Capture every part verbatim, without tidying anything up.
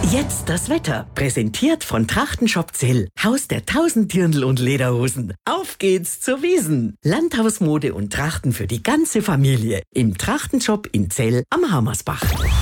Jetzt das Wetter. Präsentiert von Trachtenshop Zell. Haus der tausend Dirndl und Lederhosen. Auf geht's zur Wiesn. Landhausmode und Trachten für die ganze Familie. Im Trachtenshop in Zell am Hammersbach.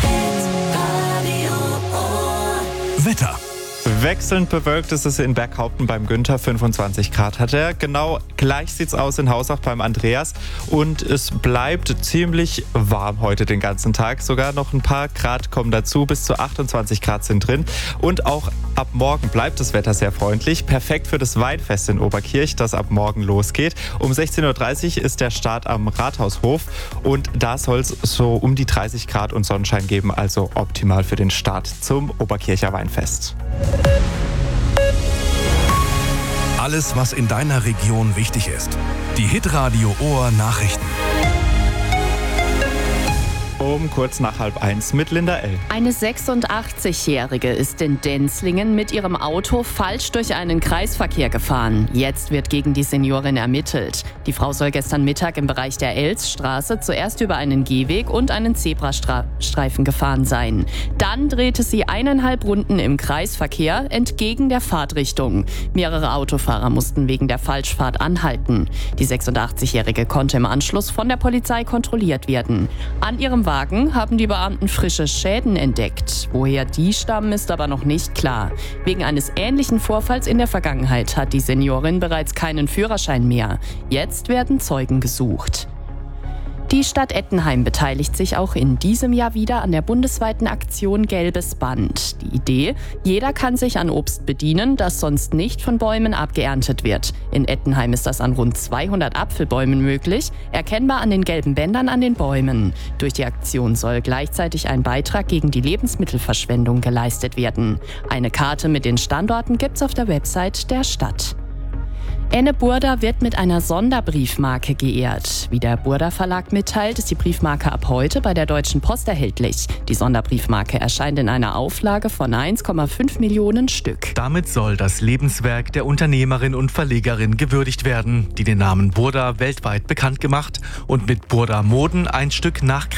Wetter. Wechselnd bewölkt ist es in Berghaupten beim Günther, fünfundzwanzig Grad hat er. Genau gleich sieht's aus in Hausach beim Andreas. Und es bleibt ziemlich warm heute den ganzen Tag. Sogar noch ein paar Grad kommen dazu, bis zu achtundzwanzig Grad sind drin. Und auch ab morgen bleibt das Wetter sehr freundlich. Perfekt für das Weinfest in Oberkirch, das ab morgen losgeht. Um sechzehn Uhr dreißig ist der Start am Rathaushof. Und da soll es so um die dreißig Grad und Sonnenschein geben. Also optimal für den Start zum Oberkircher Weinfest. Alles, was in deiner Region wichtig ist. Die Hitradio Ohr Nachrichten. Um kurz nach halb eins mit Linda L. Eine sechsundachtzigjährige ist in Denzlingen mit ihrem Auto falsch durch einen Kreisverkehr gefahren. Jetzt wird gegen die Seniorin ermittelt. Die Frau soll gestern Mittag im Bereich der Elsstraße zuerst über einen Gehweg und einen Zebrastreifen gefahren sein. Dann drehte sie eineinhalb Runden im Kreisverkehr entgegen der Fahrtrichtung. Mehrere Autofahrer mussten wegen der Falschfahrt anhalten. Die sechsundachtzigjährige konnte im Anschluss von der Polizei kontrolliert werden. An ihrem Wagen haben die Beamten frische Schäden entdeckt. Woher die stammen, ist aber noch nicht klar. Wegen eines ähnlichen Vorfalls in der Vergangenheit hat die Seniorin bereits keinen Führerschein mehr. Jetzt werden Zeugen gesucht. Die Stadt Ettenheim beteiligt sich auch in diesem Jahr wieder an der bundesweiten Aktion Gelbes Band. Die Idee: Jeder kann sich an Obst bedienen, das sonst nicht von Bäumen abgeerntet wird. In Ettenheim ist das an rund zweihundert Apfelbäumen möglich, erkennbar an den gelben Bändern an den Bäumen. Durch die Aktion soll gleichzeitig ein Beitrag gegen die Lebensmittelverschwendung geleistet werden. Eine Karte mit den Standorten gibt's auf der Website der Stadt. Enne Burda wird mit einer Sonderbriefmarke geehrt. Wie der Burda Verlag mitteilt, ist die Briefmarke ab heute bei der Deutschen Post erhältlich. Die Sonderbriefmarke erscheint in einer Auflage von eins Komma fünf Millionen Stück. Damit soll das Lebenswerk der Unternehmerin und Verlegerin gewürdigt werden, die den Namen Burda weltweit bekannt gemacht und mit Burda Moden ein Stück nach